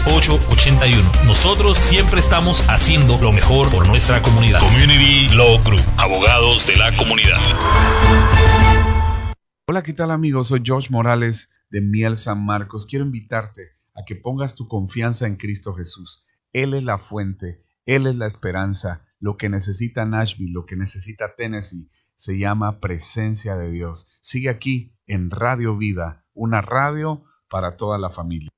33881. Nosotros siempre estamos haciendo lo mejor por nuestra comunidad. Community Law Group, abogados de la comunidad. Hola, ¿qué tal amigos? Soy Josh Morales de Miel San Marcos. Quiero invitarte a que pongas tu confianza en Cristo Jesús. Él es la fuente, Él es la esperanza. Lo que necesita Nashville, lo que necesita Tennessee, se llama presencia de Dios. Sigue aquí en Radio Vida, una radio para toda la familia.